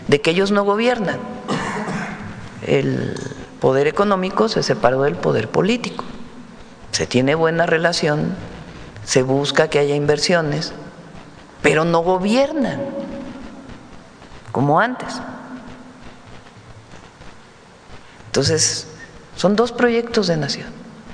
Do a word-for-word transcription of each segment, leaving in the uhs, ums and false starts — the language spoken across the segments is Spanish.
de que ellos no gobiernan. El poder económico se separó del poder político. Se tiene buena relación, se busca que haya inversiones, pero no gobiernan como antes. Entonces, son dos proyectos de nación.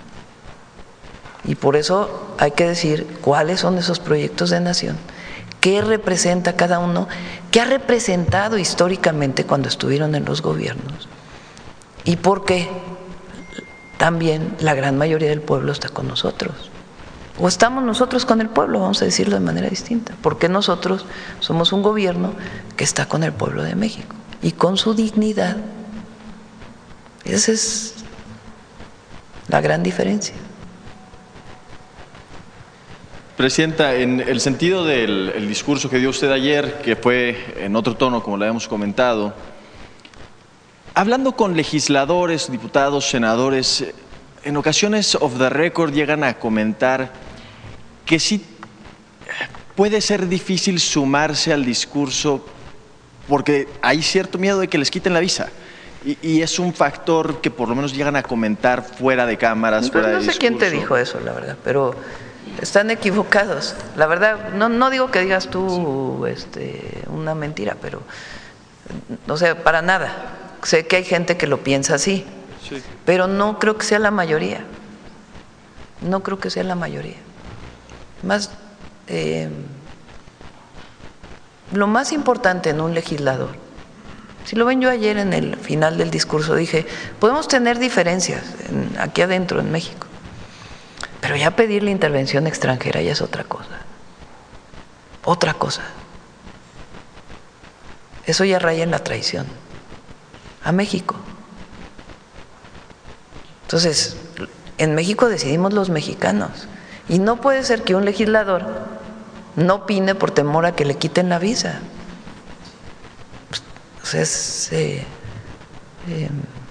Y por eso hay que decir cuáles son esos proyectos de nación, qué representa cada uno, qué ha representado históricamente cuando estuvieron en los gobiernos y por qué también la gran mayoría del pueblo está con nosotros. O estamos nosotros con el pueblo, vamos a decirlo de manera distinta, porque nosotros somos un gobierno que está con el pueblo de México y con su dignidad. Esa es la gran diferencia. Presidenta, en el sentido del el discurso que dio usted ayer, que fue en otro tono, como lo habíamos comentado, hablando con legisladores, diputados, senadores, en ocasiones off the record llegan a comentar que sí puede ser difícil sumarse al discurso porque hay cierto miedo de que les quiten la visa. Y, y es un factor que por lo menos llegan a comentar fuera de cámaras, fuera de discurso. No sé quién te dijo eso, la verdad, pero están equivocados. La verdad, no, no digo que digas tú este, una mentira, pero, o sea, para nada. Sé que hay gente que lo piensa así, sí, pero no creo que sea la mayoría. No creo que sea la mayoría. Más, eh, lo más importante en un legislador, si lo ven, yo ayer en el final del discurso dije, podemos tener diferencias en, aquí adentro en México, pero ya pedir la intervención extranjera ya es otra cosa, otra cosa. Eso ya raya en la traición a México. Entonces, en México decidimos los mexicanos y no puede ser que un legislador no opine por temor a que le quiten la visa. O sea, es, eh, eh,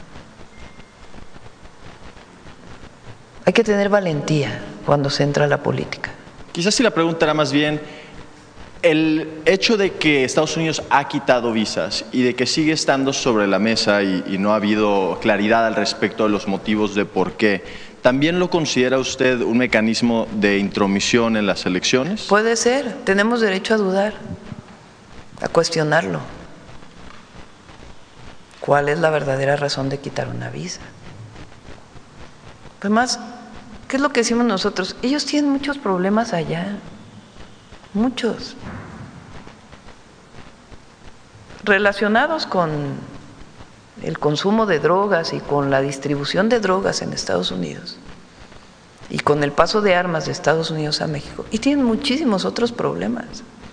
hay que tener valentía cuando se entra a la política. Quizás si la pregunta era más bien el hecho de que Estados Unidos ha quitado visas y de que sigue estando sobre la mesa y, y no ha habido claridad al respecto de los motivos de por qué, ¿también lo considera usted un mecanismo de intromisión en las elecciones? Puede ser, tenemos derecho a dudar, a cuestionarlo. ¿Cuál es la verdadera razón de quitar una visa? Además, ¿qué es lo que decimos nosotros? Ellos tienen muchos problemas allá, muchos, relacionados con el consumo de drogas y con la distribución de drogas en Estados Unidos y con el paso de armas de Estados Unidos a México, y tienen muchísimos otros problemas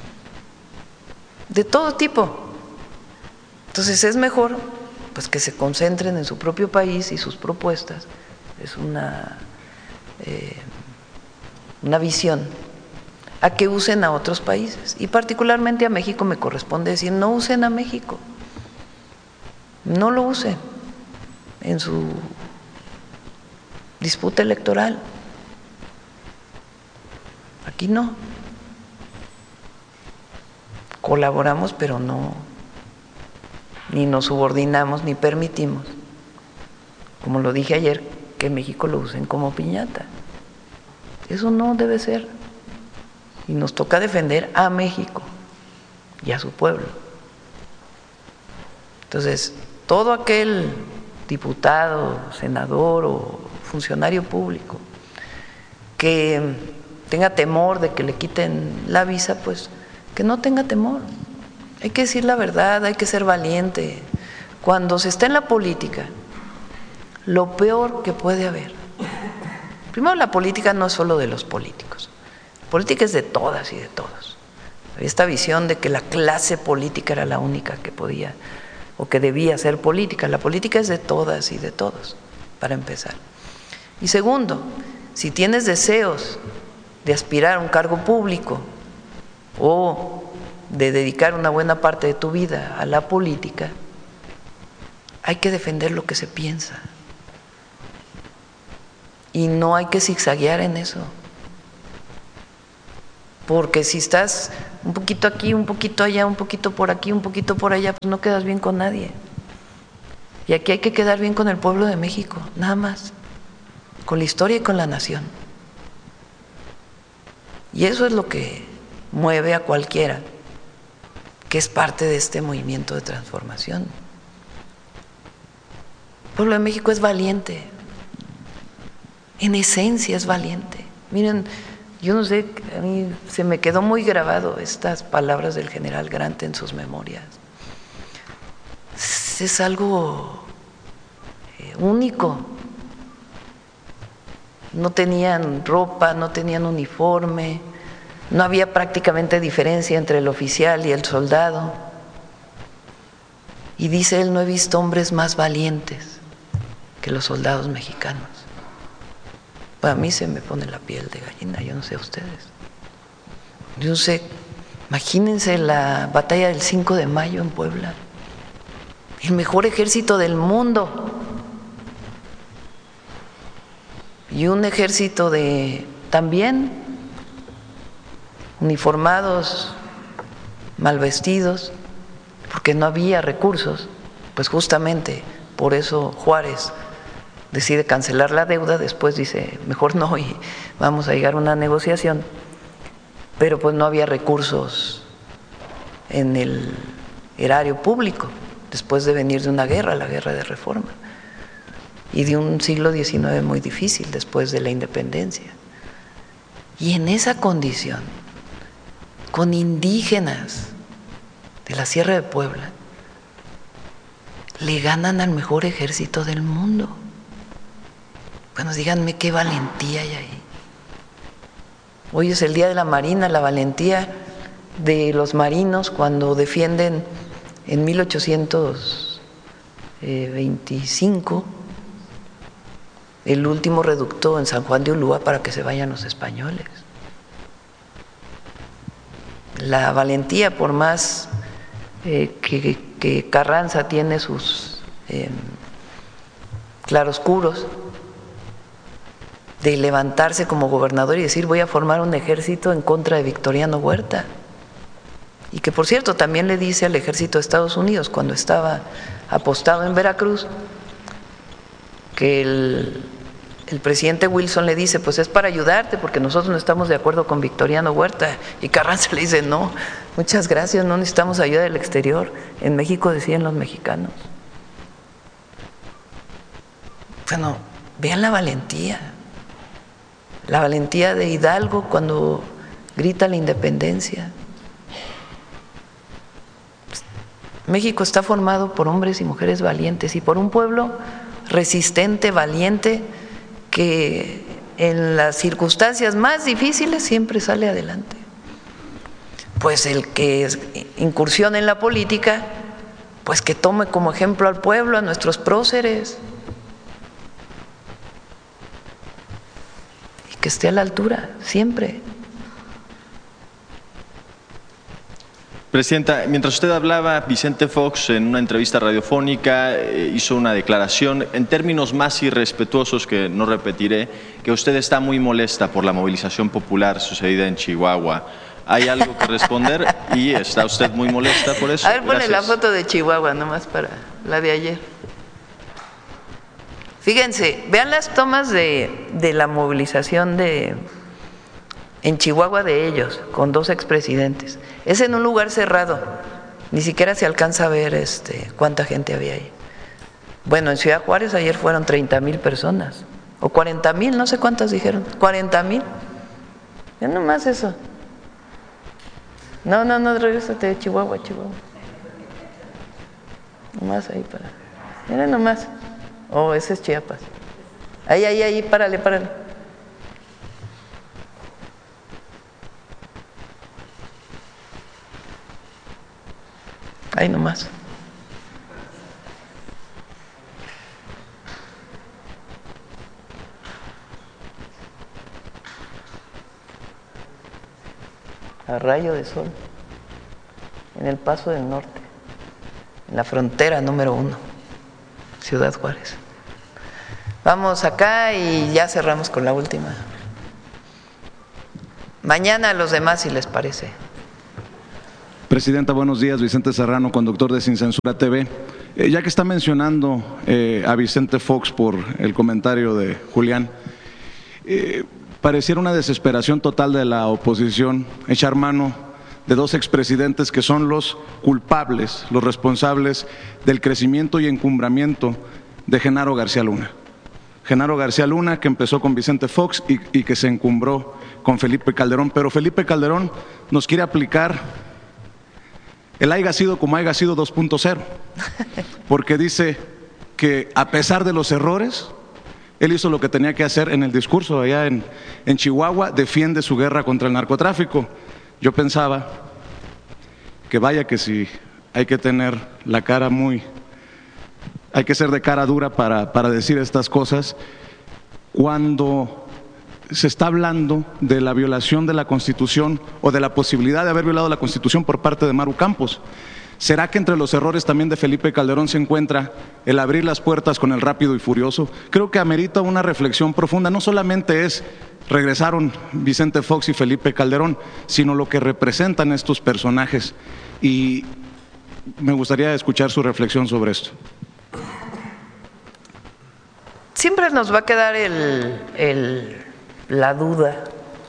de todo tipo. Entonces es mejor pues que se concentren en su propio país y sus propuestas. Es una, eh, una visión a que usen a otros países, y particularmente a México me corresponde decir, no usen a México, no lo usen en su disputa electoral, aquí no, colaboramos pero no, ni nos subordinamos ni permitimos, como lo dije ayer, que México lo usen como piñata. Eso no debe ser. Y nos toca defender a México y a su pueblo. Entonces, todo aquel diputado, senador o funcionario público que tenga temor de que le quiten la visa, pues que no tenga temor. Hay que decir la verdad, hay que ser valiente. Cuando se está en la política, lo peor que puede haber, primero, la política no es solo de los políticos. La política es de todas y de todos. Había esta visión de que la clase política era la única que podía o que debía hacer política. La política es de todas y de todos, para empezar. Y segundo, si tienes deseos de aspirar a un cargo público o de dedicar una buena parte de tu vida a la política, hay que defender lo que se piensa. Y no hay que zigzaguear en eso. porque si estás un poquito aquí, un poquito allá, un poquito por aquí, un poquito por allá, pues no quedas bien con nadie. Y aquí hay que quedar bien con el pueblo de México, nada más, con la historia y con la nación. Y eso es lo que mueve a cualquiera que es parte de este movimiento de transformación. El pueblo de México es valiente, en esencia es valiente. Miren, yo no sé, a mí se me quedó muy grabado estas palabras del general Grant en sus memorias. Es algo único. No tenían ropa, no tenían uniforme, no había prácticamente diferencia entre el oficial y el soldado. Y dice él, no he visto hombres más valientes que los soldados mexicanos. Para mí se me pone la piel de gallina, yo no sé a ustedes. Yo no sé, imagínense la batalla del cinco de mayo en Puebla, el mejor ejército del mundo. Y un ejército de también uniformados, mal vestidos, porque no había recursos, pues justamente por eso Juárez decide cancelar la deuda, después dice, mejor no, y vamos a llegar a una negociación, pero pues no había recursos en el erario público, después de venir de una guerra, la guerra de Reforma, y de un siglo diecinueve muy difícil después de la independencia. Y en esa condición, con indígenas de la Sierra de Puebla, le ganan al mejor ejército del mundo. Bueno, díganme qué valentía hay ahí. Hoy es el Día de la Marina, la valentía de los marinos cuando defienden en mil ochocientos veinticinco el último reducto en San Juan de Ulúa para que se vayan los españoles. La valentía, por más eh, que, que Carranza tiene sus eh, claroscuros, de levantarse como gobernador y decir voy a formar un ejército en contra de Victoriano Huerta, y que por cierto también le dice al ejército de Estados Unidos cuando estaba apostado en Veracruz que el, el presidente Wilson le dice pues es para ayudarte porque nosotros no estamos de acuerdo con Victoriano Huerta, y Carranza le dice no, muchas gracias, no necesitamos ayuda del exterior, en México decían los mexicanos. Bueno, vean la valentía, la valentía de Hidalgo cuando grita la independencia. México está formado por hombres y mujeres valientes y por un pueblo resistente, valiente, que en las circunstancias más difíciles siempre sale adelante. Pues el que incursione en la política, pues que tome como ejemplo al pueblo, a nuestros próceres, y que esté a la altura, siempre. Presidenta, mientras usted hablaba, Vicente Fox en una entrevista radiofónica eh, hizo una declaración en términos más irrespetuosos que no repetiré, que usted está muy molesta por la movilización popular sucedida en Chihuahua. ¿Hay algo que responder? ¿Y está usted muy molesta por eso? A ver, ponle Gracias. la foto de Chihuahua nomás para la de ayer. Fíjense, vean las tomas de, de la movilización de en Chihuahua de ellos, con dos expresidentes. Es en un lugar cerrado, ni siquiera se alcanza a ver este, cuánta gente había ahí. Bueno, en Ciudad Juárez ayer fueron treinta mil personas, o cuarenta mil, no sé cuántas dijeron, cuarenta mil. Vean nomás eso. No, no, no, regrésate de Chihuahua, Chihuahua. Nomás ahí para. Miren nomás. Oh, ese es Chiapas. Ahí, ahí, ahí, párale, párale. Ahí nomás. A rayo de sol, en el Paso del Norte, en la frontera número uno, Ciudad Juárez. Vamos acá y ya cerramos con la última. Mañana a los demás, si les parece. Presidenta, buenos días. Vicente Serrano, conductor de Sin Censura T V. Eh, ya que está mencionando eh, a Vicente Fox por el comentario de Julián, eh, pareciera una desesperación total de la oposición echar mano de dos expresidentes que son los culpables, los responsables del crecimiento y encumbramiento de Genaro García Luna. Genaro García Luna, que empezó con Vicente Fox y, y que se encumbró con Felipe Calderón, pero Felipe Calderón nos quiere aplicar el haya sido como haya sido dos punto cero, porque dice que a pesar de los errores, él hizo lo que tenía que hacer en el discurso allá en, en Chihuahua, defiende su guerra contra el narcotráfico. Yo pensaba que vaya que si hay que tener la cara muy, hay que ser de cara dura para, para decir estas cosas, cuando se está hablando de la violación de la Constitución o de la posibilidad de haber violado la Constitución por parte de Maru Campos. ¿Será que entre los errores también de Felipe Calderón se encuentra el abrir las puertas con el Rápido y Furioso? Creo que amerita una reflexión profunda. No solamente es regresaron Vicente Fox y Felipe Calderón, sino lo que representan estos personajes. Y me gustaría escuchar su reflexión sobre esto. Siempre nos va a quedar el, el, la duda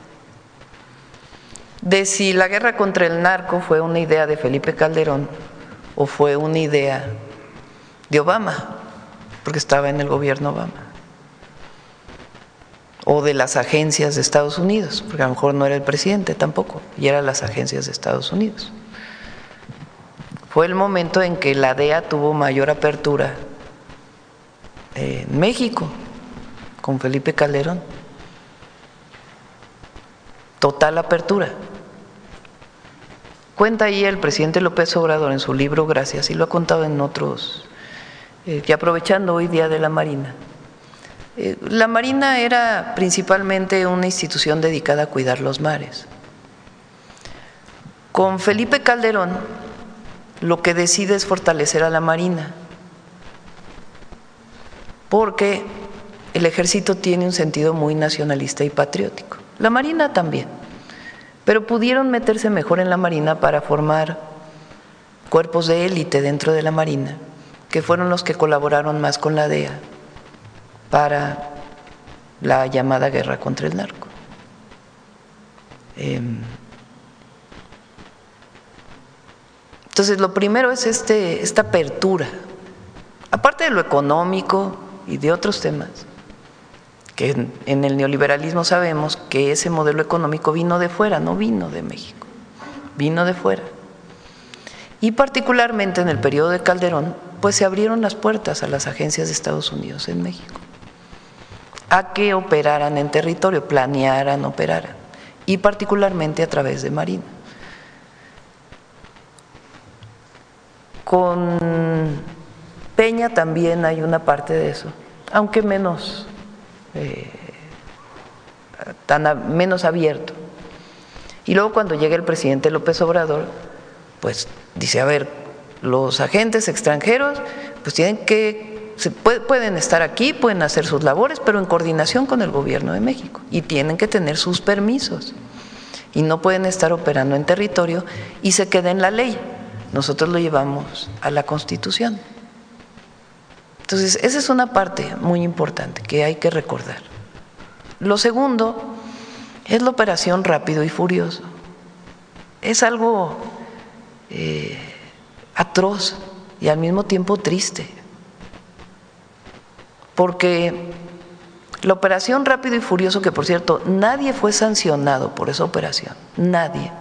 de si la guerra contra el narco fue una idea de Felipe Calderón o fue una idea de Obama, porque estaba en el gobierno Obama, o de las agencias de Estados Unidos, porque a lo mejor no era el presidente tampoco, y eran las agencias de Estados Unidos. Fue el momento en que la D E A tuvo mayor apertura en México, con Felipe Calderón. Total apertura. Cuenta ahí el presidente López Obrador en su libro Gracias, y lo ha contado en otros, eh, que aprovechando hoy Día de la Marina. Eh, la Marina era principalmente una institución dedicada a cuidar los mares. Con Felipe Calderón, lo que decide es fortalecer a la Marina, porque el ejército tiene un sentido muy nacionalista y patriótico. La Marina también, pero pudieron meterse mejor en la Marina para formar cuerpos de élite dentro de la Marina, que fueron los que colaboraron más con la D E A para la llamada guerra contra el narco. Entonces, lo primero es este, esta apertura, aparte de lo económico y de otros temas, que en el neoliberalismo sabemos que ese modelo económico vino de fuera, no vino de México, vino de fuera. Y particularmente en el periodo de Calderón, pues se abrieron las puertas a las agencias de Estados Unidos en México, a que operaran en territorio, planearan, operaran, y particularmente a través de Marina. Con Peña también hay una parte de eso, aunque menos Eh, tan a, menos abierto. Y luego cuando llega el presidente López Obrador, pues dice, a ver, los agentes extranjeros pues tienen que, se puede, pueden estar aquí, pueden hacer sus labores, pero en coordinación con el gobierno de México, y tienen que tener sus permisos, y no pueden estar operando en territorio, y se queda en la ley. Nosotros lo llevamos a la Constitución. Entonces, esa es una parte muy importante que hay que recordar. Lo segundo es la operación Rápido y Furioso. Es algo eh, atroz y al mismo tiempo triste, porque la operación Rápido y Furioso, que por cierto, nadie fue sancionado por esa operación, nadie,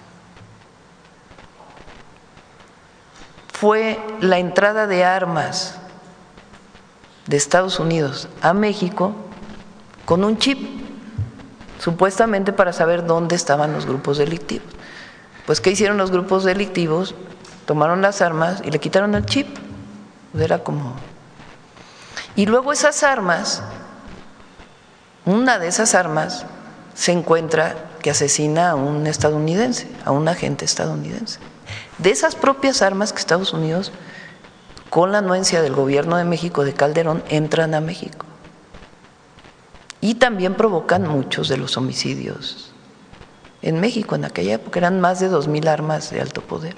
fue la entrada de armas de Estados Unidos a México con un chip, supuestamente para saber dónde estaban los grupos delictivos. Pues, ¿qué hicieron los grupos delictivos? Tomaron las armas y le quitaron el chip. Era como… Y luego esas armas, una de esas armas se encuentra que asesina a un estadounidense, a un agente estadounidense. De esas propias armas que Estados Unidos, con la anuencia del gobierno de México, de Calderón, entran a México. Y también provocan muchos de los homicidios en México en aquella época, eran más de dos mil armas de alto poder.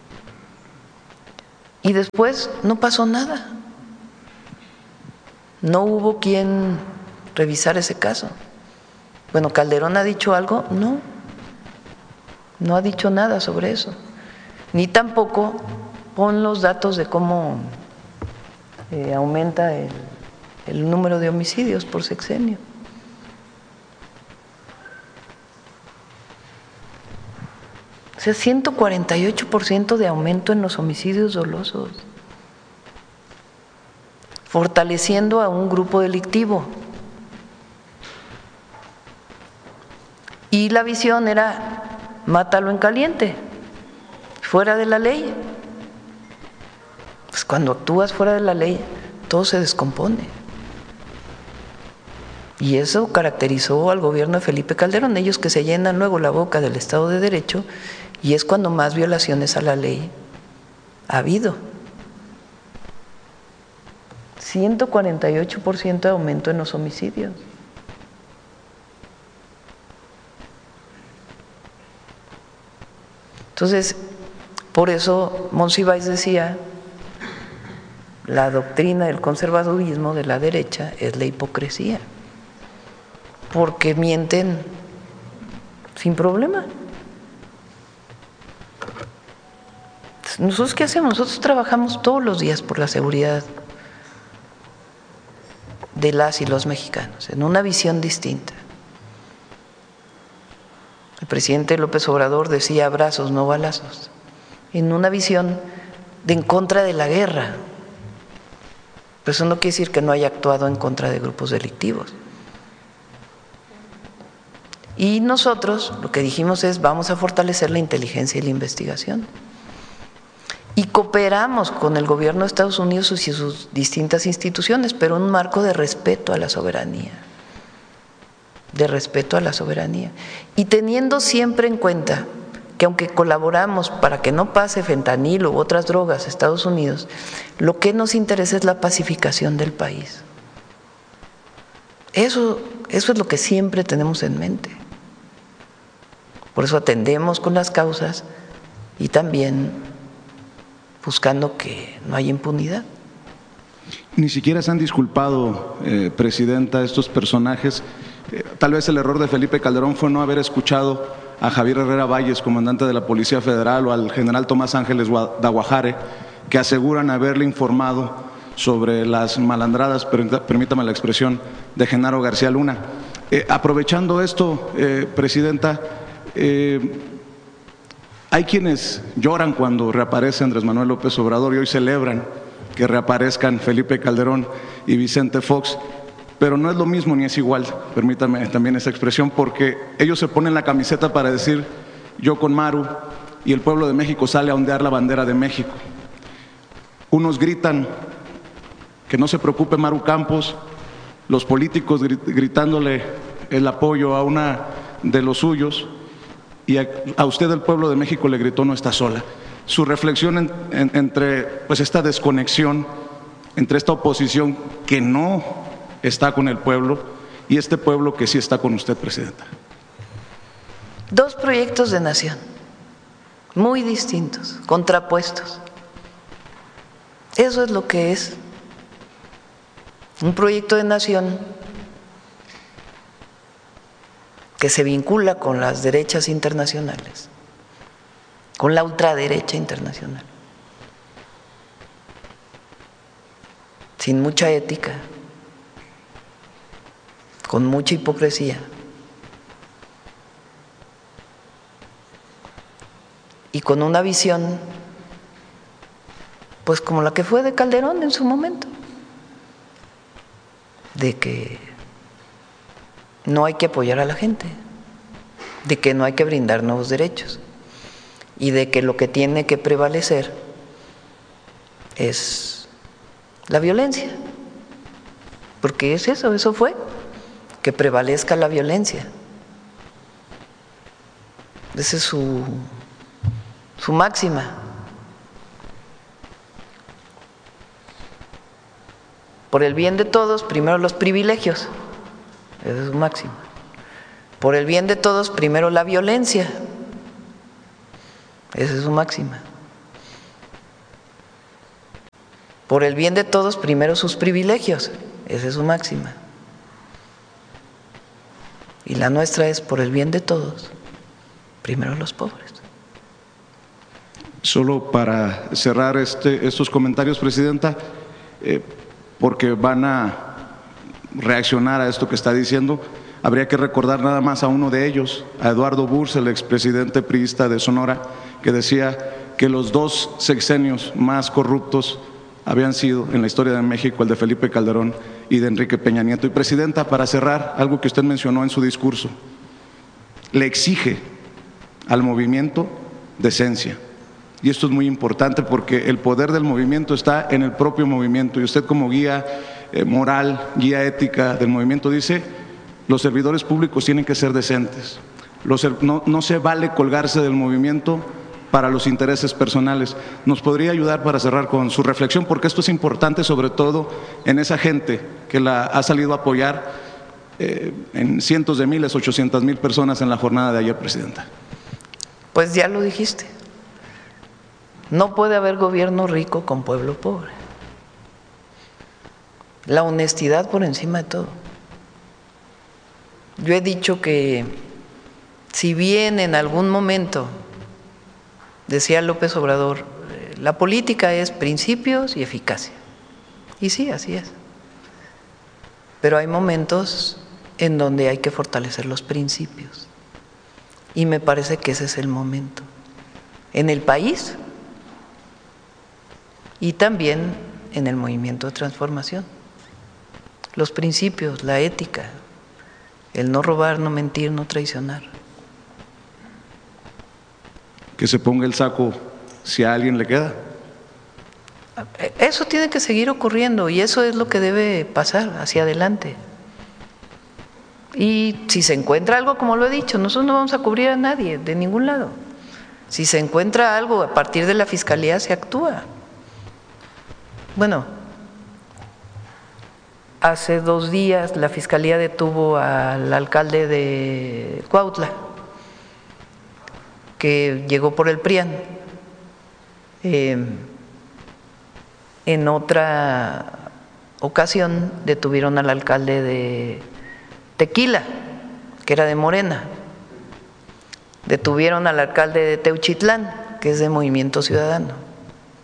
Y después no pasó nada. No hubo quien revisar ese caso. Bueno, ¿Calderón ha dicho algo? No, no ha dicho nada sobre eso. Ni tampoco pon los datos de cómo eh, aumenta el, el número de homicidios por sexenio. O sea, ciento cuarenta y ocho por ciento de aumento en los homicidios dolosos, fortaleciendo a un grupo delictivo. Y la visión era, mátalo en caliente, fuera de la ley. Pues cuando actúas fuera de la ley, todo se descompone. Y eso caracterizó al gobierno de Felipe Calderón, ellos que se llenan luego la boca del Estado de Derecho, y es cuando más violaciones a la ley ha habido. ciento cuarenta y ocho por ciento de aumento en los homicidios. Entonces, por eso Monsiváis decía, la doctrina del conservadurismo de la derecha es la hipocresía, porque mienten sin problema. ¿Nosotros qué hacemos? Nosotros trabajamos todos los días por la seguridad de las y los mexicanos, en una visión distinta. El presidente López Obrador decía abrazos, no balazos, en una visión de en contra de la guerra. Pero eso no quiere decir que no haya actuado en contra de grupos delictivos. Y nosotros lo que dijimos es vamos a fortalecer la inteligencia y la investigación. Y cooperamos con el gobierno de Estados Unidos y sus distintas instituciones, pero en un marco de respeto a la soberanía, de respeto a la soberanía. Y teniendo siempre en cuenta que aunque colaboramos para que no pase fentanilo u otras drogas a Estados Unidos, lo que nos interesa es la pacificación del país. Eso, eso es lo que siempre tenemos en mente. Por eso atendemos con las causas y también buscando que no haya impunidad. Ni siquiera se han disculpado, eh, Presidenta, estos personajes. Eh, tal vez el error de Felipe Calderón fue no haber escuchado a Javier Herrera Valles, comandante de la Policía Federal, o al general Tomás Ángeles Daguajare, que aseguran haberle informado sobre las malandradas, permítame la expresión, de Genaro García Luna. Eh, aprovechando esto, eh, Presidenta, eh, hay quienes lloran cuando reaparece Andrés Manuel López Obrador y hoy celebran que reaparezcan Felipe Calderón y Vicente Fox, pero no es lo mismo ni es igual, permítame también esa expresión, porque ellos se ponen la camiseta para decir yo con Maru y el pueblo de México sale a ondear la bandera de México. Unos gritan que no se preocupe Maru Campos, los políticos gritándole el apoyo a una de los suyos, y a, a usted el pueblo de México le gritó no está sola. Su reflexión en, en, entre pues esta desconexión entre esta oposición que no está con el pueblo y este pueblo que sí está con usted, Presidenta. Dos proyectos de nación muy distintos, contrapuestos. Eso es lo que es un proyecto de nación que se vincula con las derechas internacionales, con la ultraderecha internacional, sin mucha ética, con mucha hipocresía, y con una visión pues como la que fue de Calderón en su momento, de que no hay que apoyar a la gente, de que no hay que brindar nuevos derechos y de que lo que tiene que prevalecer es la violencia, porque es eso, eso fue, que prevalezca la violencia. Esa es su, su máxima. Por el bien de todos, primero los privilegios. Esa es su máxima. Por el bien de todos, primero la violencia. Esa es su máxima. Por el bien de todos, primero sus privilegios. Esa es su máxima. Y la nuestra es por el bien de todos, primero los pobres. Solo para cerrar este, estos comentarios, Presidenta, eh, porque van a reaccionar a esto que está diciendo, habría que recordar nada más a uno de ellos, a Eduardo Burz, el expresidente priista de Sonora, que decía que los dos sexenios más corruptos habían sido en la historia de México el de Felipe Calderón y de Enrique Peña Nieto. Y Presidenta, para cerrar, algo que usted mencionó en su discurso, le exige al movimiento decencia. Y esto es muy importante porque el poder del movimiento está en el propio movimiento y usted como guía eh, moral, guía ética del movimiento dice, los servidores públicos tienen que ser decentes, los, no, no se vale colgarse del movimiento para los intereses personales. ¿Nos podría ayudar para cerrar con su reflexión? Porque esto es importante sobre todo en esa gente que la ha salido a apoyar eh, en cientos de miles, ochocientas mil personas en la jornada de ayer, Presidenta. Pues ya lo dijiste. No puede haber gobierno rico con pueblo pobre. La honestidad por encima de todo. Yo he dicho que si bien en algún momento, decía López Obrador, la política es principios y eficacia. Y sí, así es. Pero hay momentos en donde hay que fortalecer los principios. Y me parece que ese es el momento. En el país y también en el movimiento de transformación. Los principios, la ética, el no robar, no mentir, no traicionar. Que se ponga el saco si a alguien le queda. Eso tiene que seguir ocurriendo y eso es lo que debe pasar hacia adelante. Y si se encuentra algo, como lo he dicho, nosotros no vamos a cubrir a nadie, de ningún lado. Si se encuentra algo a partir de la Fiscalía, se actúa. Bueno, hace dos días la Fiscalía detuvo al alcalde de Cuautla, que llegó por el PRIAN. Eh, en otra ocasión detuvieron al alcalde de Tequila, que era de Morena. Detuvieron al alcalde de Teuchitlán, que es de Movimiento Ciudadano.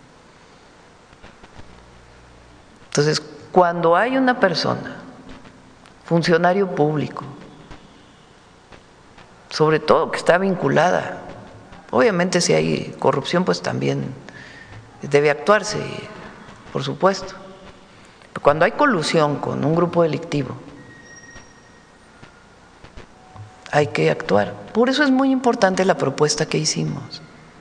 Entonces, cuando hay una persona, funcionario público, sobre todo que está vinculada, obviamente si hay corrupción, pues también debe actuarse, por supuesto. Pero cuando hay colusión con un grupo delictivo, hay que actuar. Por eso es muy importante la propuesta que hicimos,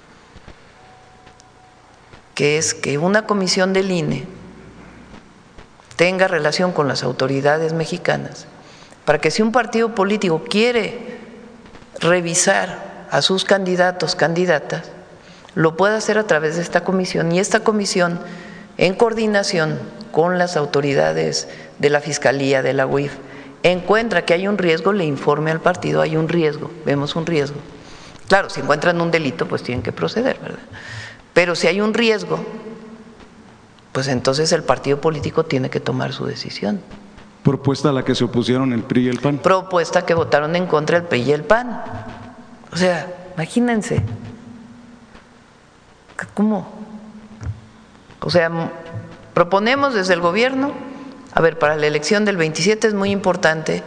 que es que una comisión del I N E tenga relación con las autoridades mexicanas, para que si un partido político quiere revisar a sus candidatos, candidatas, lo pueda hacer a través de esta comisión, y esta comisión, en coordinación con las autoridades de la Fiscalía, de la U I F, encuentra que hay un riesgo, le informe al partido, hay un riesgo, vemos un riesgo. Claro, si encuentran un delito, pues tienen que proceder, ¿verdad? Pero si hay un riesgo, pues entonces el partido político tiene que tomar su decisión. Propuesta a la que se opusieron el P R I y el P A N. Propuesta que votaron en contra el P R I y el P A N. O sea, imagínense. ¿Cómo? O sea, proponemos desde el gobierno, a ver, para la elección del veintisiete es muy importante,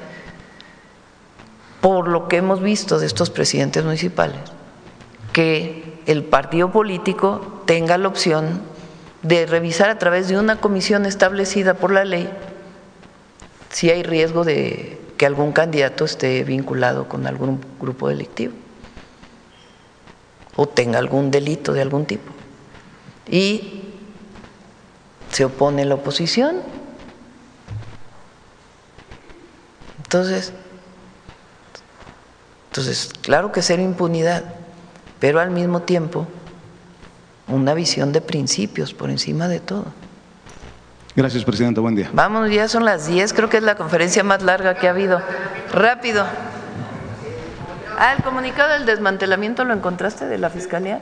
por lo que hemos visto de estos presidentes municipales, que el partido político tenga la opción de revisar a través de una comisión establecida por la ley si hay riesgo de que algún candidato esté vinculado con algún grupo delictivo o tenga algún delito de algún tipo. Y se opone la oposición. Entonces, entonces, claro que cero impunidad, pero al mismo tiempo una visión de principios por encima de todo. Gracias, Presidenta. Buen día. Vámonos, ya son las diez, creo que es la conferencia más larga que ha habido. Rápido. Ah, el comunicado del desmantelamiento lo encontraste de la Fiscalía.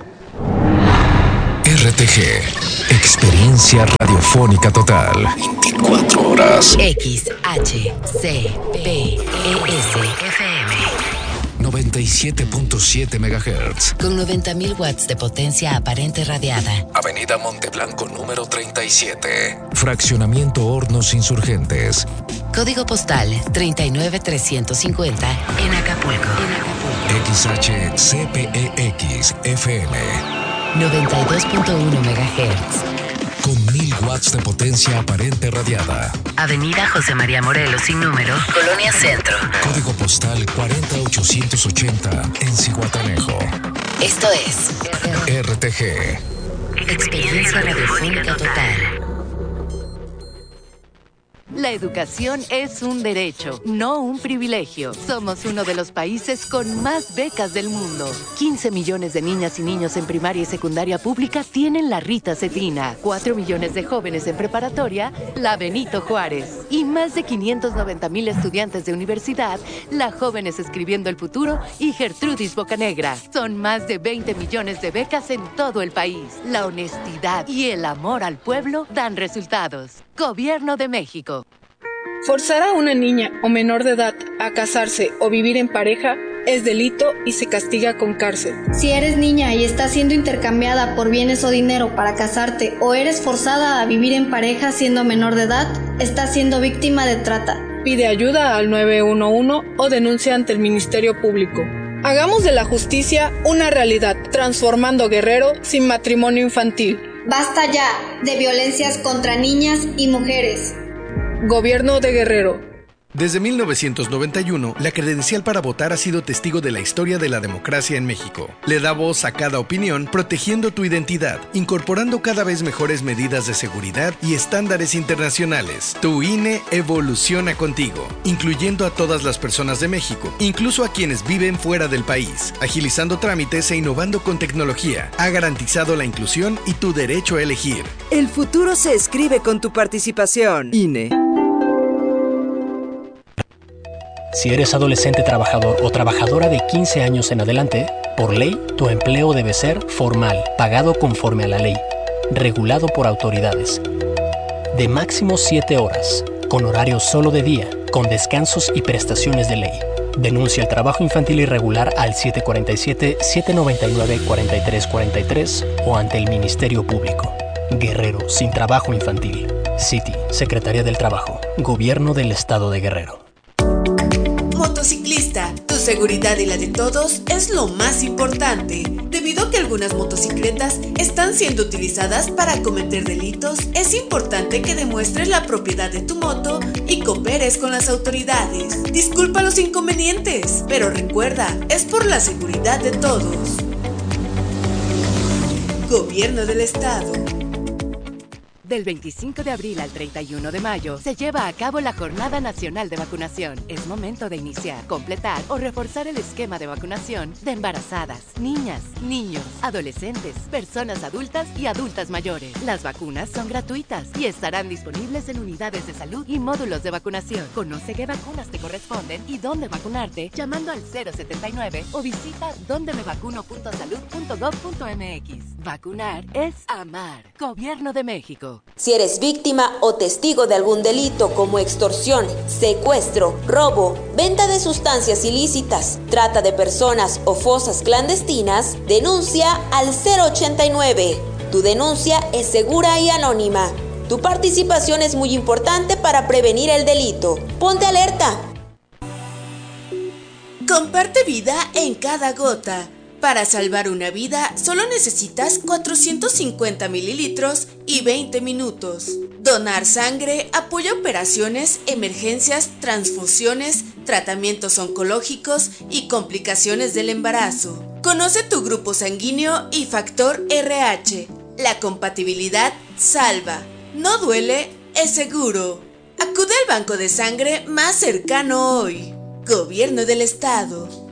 R T G, experiencia radiofónica total. veinticuatro horas. X H C P E S F M noventa y siete punto siete megahertz. con noventa mil watts de potencia aparente radiada. Avenida Monteblanco número treinta y siete. Fraccionamiento Hornos Insurgentes. Código postal treinta y nueve trescientos cincuenta en Acapulco. X H C P E X F M. noventa y dos punto uno megahertz. Con mil watts de potencia aparente radiada. Avenida José María Morelos sin número, Colonia Centro. Código postal cuarenta ochocientos ochenta en Zihuatanejo. Esto es R T G. Experiencia radiofónica total. La educación es un derecho, no un privilegio. Somos uno de los países con más becas del mundo. quince millones de niñas y niños en primaria y secundaria pública tienen la Rita Cetina. cuatro millones de jóvenes en preparatoria, la Benito Juárez. Y más de quinientos noventa mil estudiantes de universidad, la Jóvenes Escribiendo el Futuro y Gertrudis Bocanegra. Son más de veinte millones de becas en todo el país. La honestidad y el amor al pueblo dan resultados. Gobierno de México. Forzar a una niña o menor de edad a casarse o vivir en pareja es delito y se castiga con cárcel. Si eres niña y estás siendo intercambiada por bienes o dinero para casarte o eres forzada a vivir en pareja siendo menor de edad, estás siendo víctima de trata. Pide ayuda al nueve uno uno o denuncia ante el Ministerio Público. Hagamos de la justicia una realidad, transformando Guerrero sin matrimonio infantil. Basta ya de violencias contra niñas y mujeres. Gobierno de Guerrero. Desde mil novecientos noventa y uno, la credencial para votar ha sido testigo de la historia de la democracia en México. Le da voz a cada opinión, protegiendo tu identidad, incorporando cada vez mejores medidas de seguridad y estándares internacionales. Tu I N E evoluciona contigo, incluyendo a todas las personas de México, incluso a quienes viven fuera del país, agilizando trámites e innovando con tecnología. Ha garantizado la inclusión y tu derecho a elegir. El futuro se escribe con tu participación. I N E. Si eres adolescente trabajador o trabajadora de quince años en adelante, por ley, tu empleo debe ser formal, pagado conforme a la ley, regulado por autoridades, de máximo siete horas, con horario solo de día, con descansos y prestaciones de ley. Denuncia el trabajo infantil irregular al siete cuatro siete, siete nueve nueve, cuatro tres cuatro tres o ante el Ministerio Público. Guerrero sin trabajo infantil. City, Secretaría del Trabajo, Gobierno del Estado de Guerrero. Motociclista, tu seguridad y la de todos es lo más importante. Debido a que algunas motocicletas están siendo utilizadas para cometer delitos, es importante que demuestres la propiedad de tu moto y cooperes con las autoridades. Disculpa los inconvenientes, pero recuerda, es por la seguridad de todos. Gobierno del Estado. Del veinticinco de abril al treinta y uno de mayo se lleva a cabo la Jornada Nacional de Vacunación. Es momento de iniciar, completar o reforzar el esquema de vacunación de embarazadas, niñas, niños, adolescentes, personas adultas y adultas mayores. Las vacunas son gratuitas y estarán disponibles en unidades de salud y módulos de vacunación. Conoce qué vacunas te corresponden y dónde vacunarte llamando al cero setenta y nueve o visita donde me vacuno punto salud punto gob punto eme equis. Vacunar es amar. Gobierno de México. Si eres víctima o testigo de algún delito como extorsión, secuestro, robo, venta de sustancias ilícitas, trata de personas o fosas clandestinas, denuncia al cero ochenta y nueve. Tu denuncia es segura y anónima. Tu participación es muy importante para prevenir el delito. Ponte alerta. Comparte vida en cada gota. Para salvar una vida, solo necesitas cuatrocientos cincuenta mililitros y veinte minutos. Donar sangre apoya operaciones, emergencias, transfusiones, tratamientos oncológicos y complicaciones del embarazo. Conoce tu grupo sanguíneo y factor erre hache. La compatibilidad salva. No duele, es seguro. Acude al banco de sangre más cercano hoy. Gobierno del Estado.